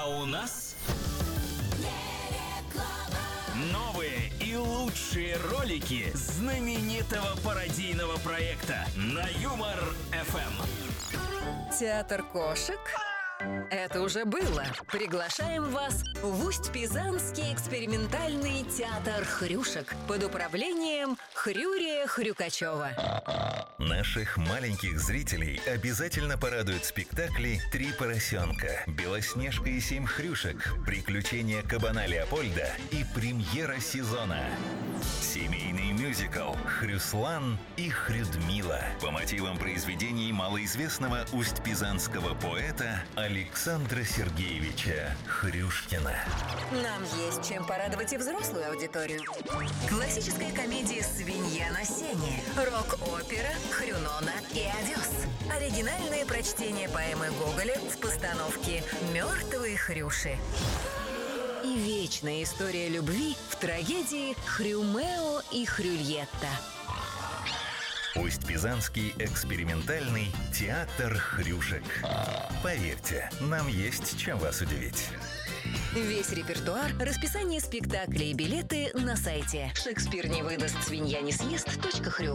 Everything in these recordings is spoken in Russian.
А у нас новые и лучшие ролики знаменитого пародийного проекта на Юмор ФМ. Театр кошек? Это уже было. Приглашаем вас в Усть-Пизанский экспериментальный театр хрюшек под управлением Хрюрия Хрюкачева. Наших маленьких зрителей обязательно порадуют спектакли «Три поросенка», «Белоснежка и семь хрюшек», «Приключения кабана Леопольда» и премьера сезона. Семейный мюзикл «Хрюслан и Хрюдмила» по мотивам произведений малоизвестного усть-пизанского поэта Александра Сергеевича Хрюшкина. Нам есть чем порадовать и взрослую аудиторию. Классическая комедия «Свинья на сене», рок-опера «Хрюнона и овес», оригинальное прочтение поэмы Гоголя в постановке «Мертвые хрюши». И вечная история любви в трагедии «Хрюмео и Хрюльетта». Усть-Пизанский экспериментальный театр хрюшек. Поверьте, нам есть чем вас удивить. Весь репертуар, расписание спектаклей и билеты на сайте «Шекспир не выдаст, свинья не съест. .хрю».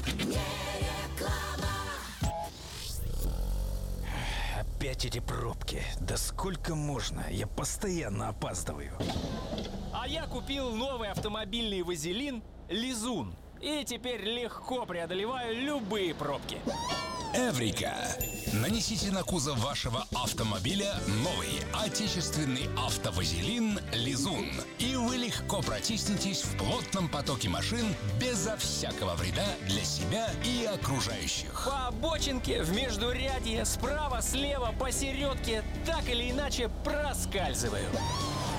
Опять эти пробки. Да сколько можно? Я постоянно опаздываю. А я купил новый автомобильный вазелин «Лизун». И теперь легко преодолеваю любые пробки. Эврика. Нанесите на кузов вашего автомобиля новый отечественный автовазелин «Лизун». И вы легко протиснетесь в плотном потоке машин безо всякого вреда для себя и окружающих. По обочинке, в междурядье, справа, слева, посередке, так или иначе проскальзываю.